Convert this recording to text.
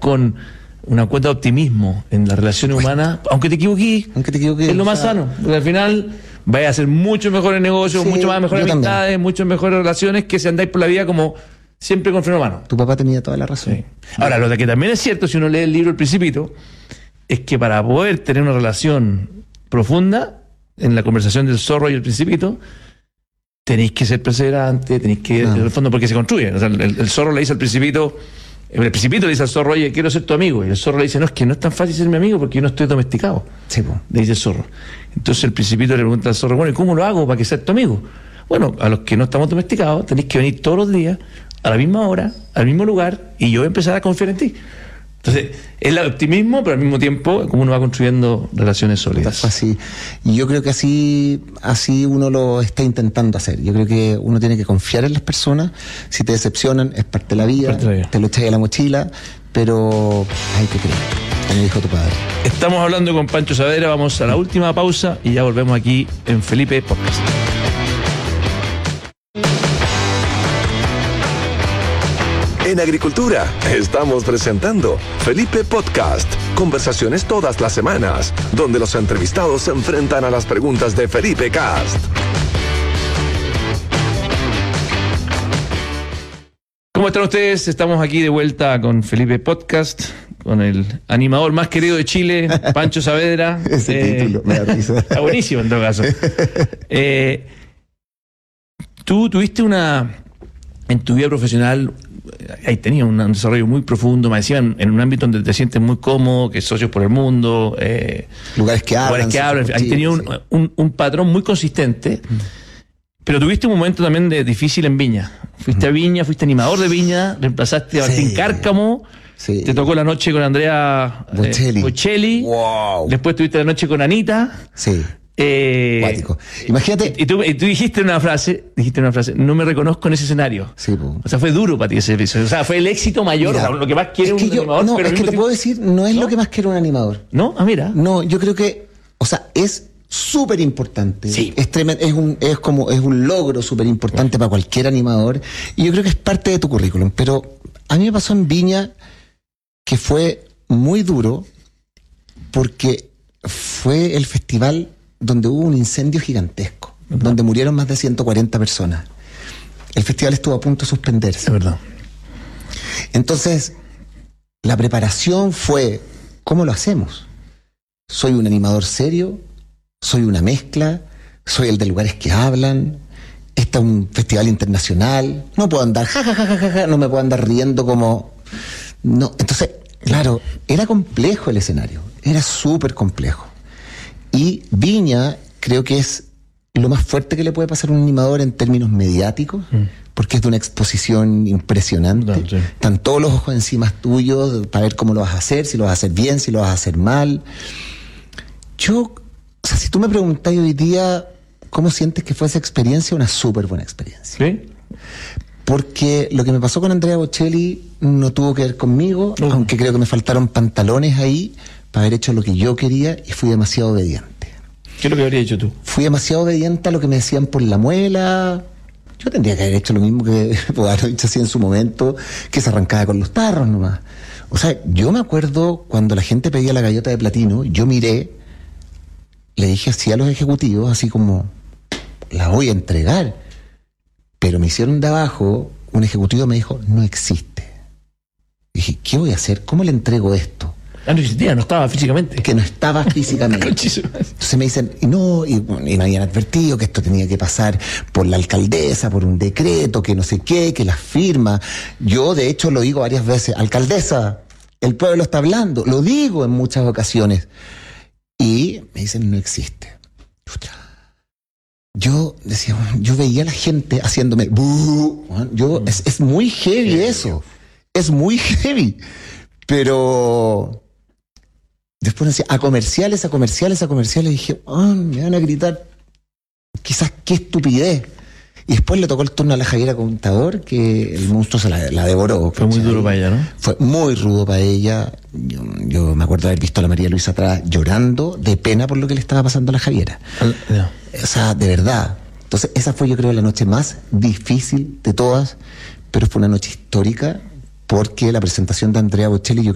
con una cuota de optimismo en las relaciones humanas, aunque te equivoques, es lo más sano, porque al final vais a hacer mucho mejores negocios, mucho más mejores amistades, mucho mejores relaciones que si andáis por la vida como siempre con freno a mano. Tu papá tenía toda la razón. Sí. Ahora, lo de que también es cierto, si uno lee el libro El Principito, es que para poder tener una relación profunda en la conversación del zorro y el Principito, tenéis que ser perseverante, tenéis que, en el fondo, porque se construye. O sea, el zorro le dice al Principito, el Principito le dice al zorro, oye, quiero ser tu amigo. Y el zorro le dice, no, es que no es tan fácil ser mi amigo porque yo no estoy domesticado. Sí, po. Le dice el zorro. Entonces el Principito le pregunta al zorro, bueno, ¿y cómo lo hago para que seas tu amigo? Bueno, a los que no estamos domesticados tenéis que venir todos los días, a la misma hora, al mismo lugar, y yo voy a empezar a confiar en ti. Entonces, es el optimismo, pero al mismo tiempo, como uno va construyendo relaciones sólidas. Así. Y yo creo que así uno lo está intentando hacer. Yo creo que uno tiene que confiar en las personas. Si te decepcionan, es parte de la vida, te lo echas a la mochila, pero hay que creer, como dijo tu padre. Estamos hablando con Pancho Saavedra, vamos a la última pausa y ya volvemos aquí en Felipe Podcast. En Agricultura estamos presentando Felipe Podcast. Conversaciones todas las semanas, donde los entrevistados se enfrentan a las preguntas de Felipe Cast. ¿Cómo están ustedes? Estamos aquí de vuelta con Felipe Podcast, con el animador más querido de Chile, Pancho Saavedra. Ese título, me da risa. Está buenísimo en todo caso. Tú tuviste en tu vida profesional, ahí tenías un desarrollo muy profundo, me decían, en un ámbito donde te sientes muy cómodo, que socios por el mundo, lugares que hablan. Ahí tenías un patrón muy consistente, pero tuviste un momento también difícil en Viña. Fuiste a Viña, fuiste animador de Viña, reemplazaste a Martín Cárcamo, te tocó la noche con Andrea Bocelli, wow. Después tuviste la noche con Anita. Sí. Imagínate. Y tú dijiste una frase, no me reconozco en ese escenario. Sí, po. O sea, fue duro para ti ese episodio. O sea, fue el éxito mayor. Mira, o sea, lo que más quiere un animador. No, pero es que te puedo decir, no es lo que más quiere un animador. ¿No? Ah, mira. No, yo creo que, o sea, es súper importante. Sí. Es tremendo, es un logro súper importante para cualquier animador. Y yo creo que es parte de tu currículum. Pero a mí me pasó en Viña que fue muy duro porque fue el festival donde hubo un incendio gigantesco, donde murieron más de 140 personas. El festival estuvo a punto de suspenderse. Es verdad. Entonces, la preparación fue, ¿cómo lo hacemos? ¿Soy un animador serio? ¿Soy una mezcla? ¿Soy el de lugares que hablan? ¿Este es un festival internacional? No puedo andar, no me puedo andar riendo como... No, entonces, claro, era complejo el escenario, era súper complejo. Y Viña creo que es lo más fuerte que le puede pasar a un animador en términos mediáticos, porque es de una exposición impresionante. Sí. Están todos los ojos encima tuyos para ver cómo lo vas a hacer, si lo vas a hacer bien, si lo vas a hacer mal. O sea, si tú me preguntás hoy día cómo sientes que fue esa experiencia, una súper buena experiencia. ¿Sí? Porque lo que me pasó con Andrea Bocelli no tuvo que ver conmigo, aunque creo que me faltaron pantalones ahí para haber hecho lo que yo quería y fui demasiado obediente. ¿Qué es lo que habrías hecho tú? Fui demasiado obediente a lo que me decían por la muela. Yo tendría que haber hecho lo mismo que pude haber hecho así en su momento, que se arrancaba con los tarros nomás. O sea, yo me acuerdo cuando la gente pedía la gaviota de platino, yo miré, le dije así a los ejecutivos, así como, la voy a entregar. Pero me hicieron de abajo, un ejecutivo me dijo, no existe. Dije, ¿qué voy a hacer? ¿Cómo le entrego esto? Ah, no existía, no estaba físicamente. Que no estaba físicamente. Entonces me dicen, y me habían advertido que esto tenía que pasar por la alcaldesa, por un decreto, que no sé qué, que las firmas. Yo, de hecho, lo digo varias veces, alcaldesa, el pueblo está hablando. Lo digo en muchas ocasiones. Y me dicen, no existe. Yo decía, yo veía a la gente haciéndome, es muy heavy eso. Es muy heavy. Pero... después decía, a comerciales, dije, me van a gritar, quizás qué estupidez. Y después le tocó el turno a la Javiera Contador, que el monstruo se la devoró. Fue muy duro para ella, ¿no? Fue muy rudo para ella. Yo me acuerdo de haber visto a la María Luisa atrás llorando de pena por lo que le estaba pasando a la Javiera. O sea, de verdad. Entonces, esa fue, yo creo, la noche más difícil de todas, pero fue una noche histórica, porque la presentación de Andrea Bocelli, yo